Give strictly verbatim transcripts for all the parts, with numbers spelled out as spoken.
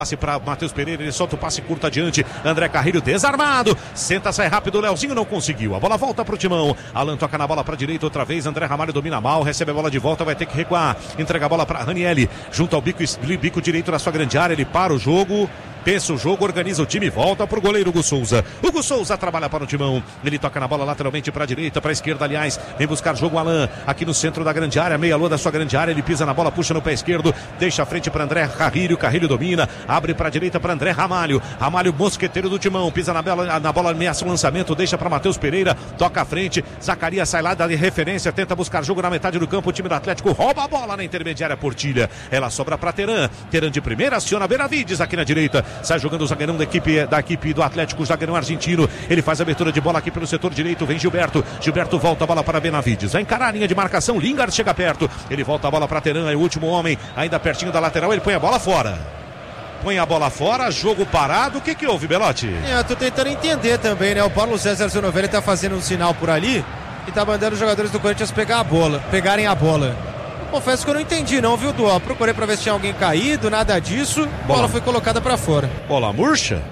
Passe para Matheus Pereira, ele solta o passe curto adiante. André Carrilho desarmado. Senta, sai rápido. O Leozinho não conseguiu. A bola volta pro Timão. Alan toca na bola pra direita outra vez. André Ramalho domina mal. Recebe a bola de volta. Vai ter que recuar. Entrega a bola para Ranielli. Junto ao bico, bico direito da sua grande área. Ele para o jogo. Pensa o jogo, organiza o time, volta pro goleiro Hugo Souza. Hugo Souza trabalha para o Timão. Ele toca na bola lateralmente para a direita, para a esquerda, aliás. Vem buscar jogo Alan, aqui no centro da grande área, meia lua da sua grande área. Ele pisa na bola, puxa no pé esquerdo, deixa a frente para André Carrilho. Carrilho domina, abre para a direita para André Ramalho. Ramalho, mosqueteiro do Timão, pisa na bola, na bola ameaça o lançamento, deixa para Matheus Pereira, toca à frente. Zacarias sai lá, dá referência, tenta buscar jogo na metade do campo. O time do Atlético rouba a bola na intermediária Portilha. Ela sobra para Teran. Teran de primeira, aciona Benavides aqui na direita. Sai jogando o zagueirão da equipe, da equipe do Atlético, o zagueirão argentino. Ele faz a abertura de bola aqui pelo setor direito. Vem Gilberto. Gilberto volta a bola para Benavides. Vai encarar a linha de marcação. Lingard chega perto. Ele volta a bola para Teran. É o último homem, ainda pertinho da lateral. Ele põe a bola fora. Põe a bola fora, jogo parado. O que que houve, Belotti? É, eu tô tentando entender também, né? O Paulo César Zanovelli tá fazendo um sinal por ali e tá mandando os jogadores do Corinthians pegar a bola, pegarem a bola. Confesso que eu não entendi não, viu, Duó? Procurei pra ver se tinha alguém caído, nada disso. A bola foi colocada pra fora. Bola murcha?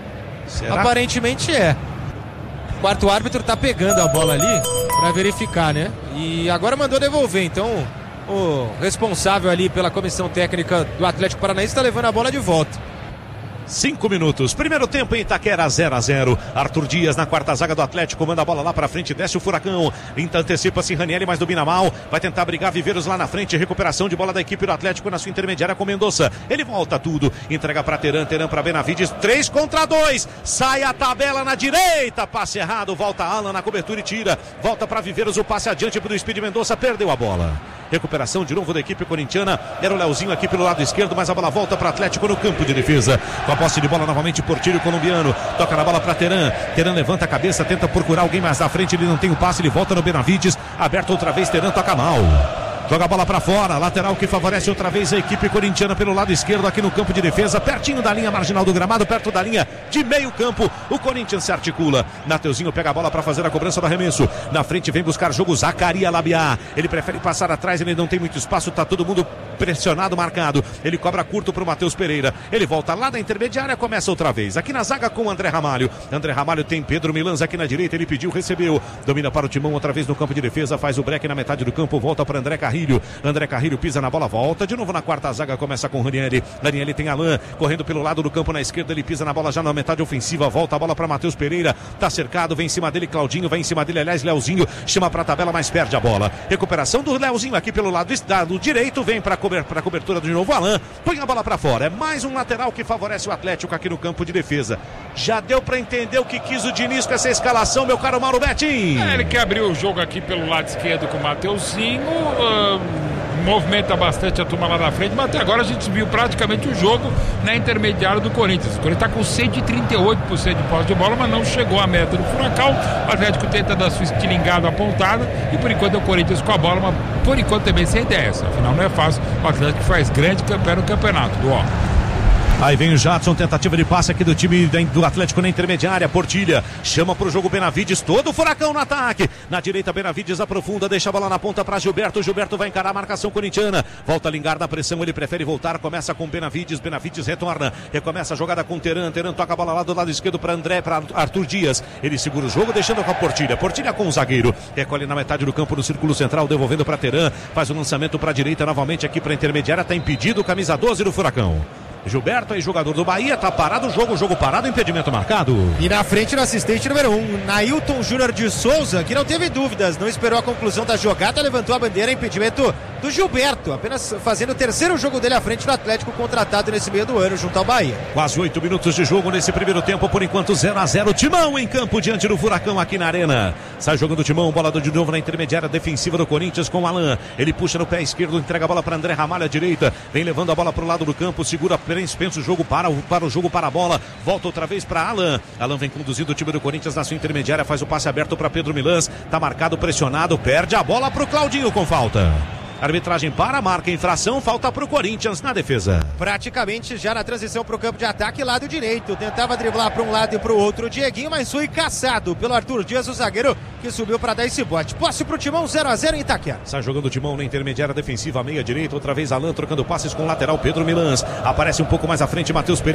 Será? Aparentemente é. O quarto árbitro tá pegando a bola ali pra verificar, né? E agora mandou devolver, então o responsável ali pela comissão técnica do Atlético Paranaense tá levando a bola de volta. Cinco minutos, primeiro tempo em Itaquera, zero a zero. Arthur Dias na quarta zaga do Atlético, manda a bola lá pra frente, desce o furacão. Então antecipa-se Ranielli, mas domina mal. Vai tentar brigar Viveiros lá na frente. Recuperação de bola da equipe do Atlético na sua intermediária com Mendonça. Ele volta tudo, entrega pra Teran, Teran pra Benavides. Três contra dois, sai a tabela na direita. Passe errado, volta Alan na cobertura e tira. Volta pra Viveiros, o passe adiante pro Speed Mendonça, perdeu a bola. Recuperação de novo da equipe corintiana. Era o Leozinho aqui pelo lado esquerdo, mas a bola volta para Atlético no campo de defesa. Com a posse de bola novamente Portilho colombiano. Toca na bola para Teran. Teran levanta a cabeça, tenta procurar alguém mais na frente. Ele não tem o passe, ele volta no Benavides. Aberto outra vez, Teran toca mal. Joga a bola para fora, lateral que favorece outra vez a equipe corintiana pelo lado esquerdo aqui no campo de defesa, pertinho da linha marginal do gramado, perto da linha de meio campo. O Corinthians se articula. Nateuzinho pega a bola para fazer a cobrança do arremesso. Na frente vem buscar jogo Zacarias Labiá. Ele prefere passar atrás, ele não tem muito espaço, tá todo mundo pressionado, marcado. Ele cobra curto pro Matheus Pereira. Ele volta lá da intermediária, começa outra vez. Aqui na zaga com o André Ramalho. André Ramalho tem Pedro Milans aqui na direita, ele pediu, recebeu. Domina para o Timão outra vez no campo de defesa, faz o break na metade do campo, volta para André Carrilho. André Carrilho pisa na bola, volta de novo na quarta zaga, começa com Ranielli. Ranielli tem Alan, correndo pelo lado do campo na esquerda, ele pisa na bola já na metade ofensiva, volta a bola para Matheus Pereira, tá cercado, vem em cima dele Claudinho, vem em cima dele, aliás, Leozinho, chama pra tabela, mas perde a bola. Recuperação do Leozinho aqui pelo lado do direito, vem pra, cober, pra cobertura de novo Alan, põe a bola pra fora. É mais um lateral que favorece o Atlético aqui no campo de defesa. Já deu pra entender o que quis o Diniz com essa escalação, meu caro Mauro Betti? É, ele quer abrir o jogo aqui pelo lado esquerdo com o Mateuzinho, uh... movimenta bastante a turma lá na frente, mas até agora a gente viu praticamente o jogo na intermediária do Corinthians. O Corinthians está com cento e trinta e oito por cento de posse de bola, mas não chegou à meta do Furacão. O Atlético tenta dar sua estilingada apontada e por enquanto é o Corinthians com a bola, mas por enquanto também sem ideias. Afinal não é fácil, o Atlético faz grande campeão no campeonato do ó. Aí vem o Jadson, tentativa de passe aqui do time do Atlético na intermediária, Portilha, chama pro jogo Benavides, todo o Furacão no ataque, na direita Benavides aprofunda, deixa a bola na ponta para Gilberto, Gilberto vai encarar a marcação corintiana, volta a Lingard na pressão, ele prefere voltar, começa com Benavides, Benavides retorna, recomeça a jogada com Teran, Teran toca a bola lá do lado esquerdo para André, para Arthur Dias, ele segura o jogo, deixando com a Portilha, Portilha com o zagueiro, recolhe na metade do campo no círculo central, devolvendo para Teran, faz o lançamento para a direita novamente aqui para a intermediária, tá impedido, camisa doze do Furacão. Gilberto aí, jogador do Bahia, tá parado o jogo, jogo parado, impedimento marcado. E na frente, no assistente número um, Nailton Júnior de Souza, que não teve dúvidas, não esperou a conclusão da jogada, levantou a bandeira, impedimento do Gilberto, apenas fazendo o terceiro jogo dele à frente do Atlético, contratado nesse meio do ano, junto ao Bahia. Quase oito minutos de jogo nesse primeiro tempo, por enquanto zero a zero, Timão em campo diante do Furacão aqui na arena. Sai jogando o Timão, bola de novo na intermediária defensiva do Corinthians com o Alan, ele puxa no pé esquerdo, entrega a bola para André Ramalho à direita, vem levando a bola pro lado do campo, segura, pensa o jogo para o, para o jogo, para a bola, volta outra vez para Alan, Alan vem conduzindo o time do Corinthians na sua intermediária, faz o passe aberto para Pedro Milans, tá marcado, pressionado, perde a bola pro Claudinho com falta. A arbitragem para, marca infração, falta pro Corinthians na defesa. Praticamente já na transição pro campo de ataque, lado direito. Tentava driblar para um lado e pro outro o Dieguinho, mas foi caçado pelo Arthur Dias, o zagueiro que subiu para dar esse bote. Posse pro Timão, zero a zero em Itaquera. Está jogando o Timão na intermediária defensiva, meia direita, outra vez Alan trocando passes com o lateral Pedro Milans. Aparece um pouco mais à frente Matheus Pereira.